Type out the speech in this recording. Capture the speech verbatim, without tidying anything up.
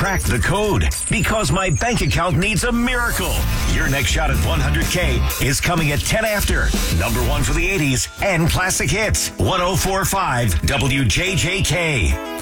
crack the code because my bank account needs a miracle. Your next shot at one hundred K is coming at ten after. Number one for the eighties and classic hits. one oh four point five W J J K.